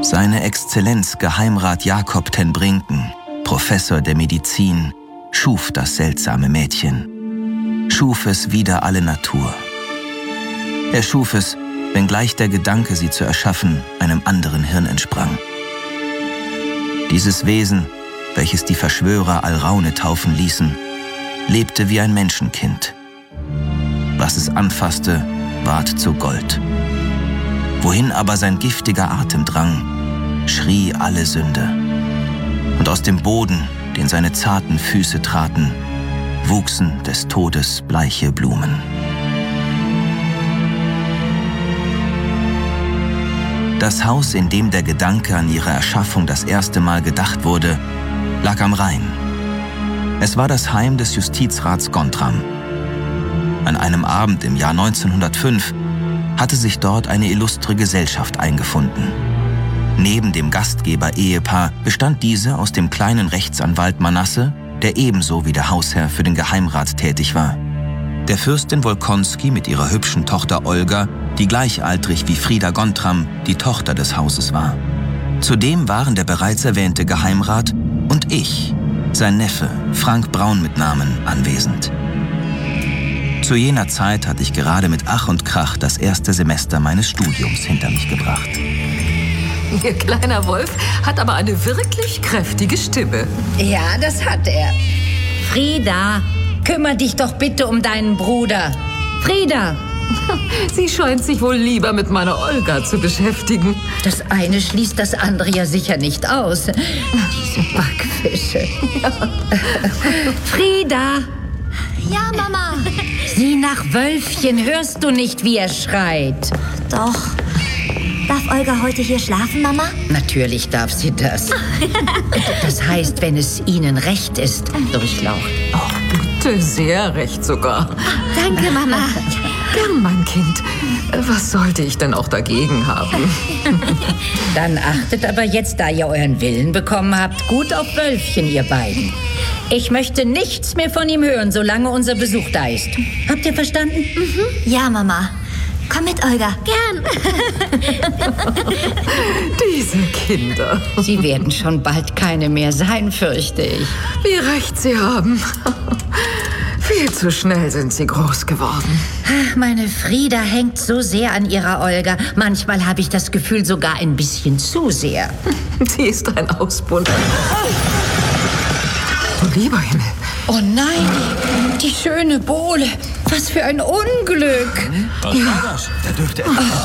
Seine Exzellenz Geheimrat Jakob ten Brincken, Professor der Medizin, schuf das seltsame Mädchen, schuf es wider alle Natur. Er schuf es, wenngleich der Gedanke, sie zu erschaffen, einem anderen Hirn entsprang. Dieses Wesen, welches die Verschwörer Alraune taufen ließen, lebte wie ein Menschenkind. Was es anfasste, ward zu Gold. Wohin aber sein giftiger Atem drang, schrie alle Sünde. Und aus dem Boden, den seine zarten Füße traten, wuchsen des Todes bleiche Blumen. Das Haus, in dem der Gedanke an ihre Erschaffung das erste Mal gedacht wurde, lag am Rhein. Es war das Heim des Justizrats Gontram. An einem Abend im Jahr 1905 hatte sich dort eine illustre Gesellschaft eingefunden. Neben dem Gastgeber-Ehepaar bestand diese aus dem kleinen Rechtsanwalt Manasse, der ebenso wie der Hausherr für den Geheimrat tätig war, der Fürstin Wolkonski mit ihrer hübschen Tochter Olga, die gleichaltrig wie Frieda Gontram die Tochter des Hauses war. Zudem waren der bereits erwähnte Geheimrat und ich, sein Neffe, Frank Braun mit Namen, anwesend. Zu jener Zeit hatte ich gerade mit Ach und Krach das erste Semester meines Studiums hinter mich gebracht. Ihr kleiner Wolf hat aber eine wirklich kräftige Stimme. Ja, das hat er. Frieda, kümmere dich doch bitte um deinen Bruder. Frieda! Sie scheint sich wohl lieber mit meiner Olga zu beschäftigen. Das eine schließt das andere ja sicher nicht aus. Diese Backfische. Ja. Frieda! Ja, Mama. Sieh nach Wölfchen, hörst du nicht, wie er schreit? Doch. Darf Olga heute hier schlafen, Mama? Natürlich darf sie das. Das heißt, wenn es Ihnen recht ist, Durchlaucht. Oh, bitte, sehr recht sogar. Danke, Mama. Gern, mein Kind. Was sollte ich denn auch dagegen haben? Dann achtet aber jetzt, da ihr euren Willen bekommen habt, gut auf Wölfchen, ihr beiden. Ich möchte nichts mehr von ihm hören, solange unser Besuch da ist. Habt ihr verstanden? Mhm. Ja, Mama. Komm mit, Olga. Gern. Diese Kinder. Sie werden schon bald keine mehr sein, fürchte ich. Wie recht Sie haben. Viel zu schnell sind sie groß geworden. Meine Frieda hängt so sehr an ihrer Olga. Manchmal habe ich das Gefühl, sogar ein bisschen zu sehr. Sie ist ein Ausbund. Oh, lieber Himmel. Oh nein, die schöne Bohle. Was für ein Unglück. Was war das? Da dürfte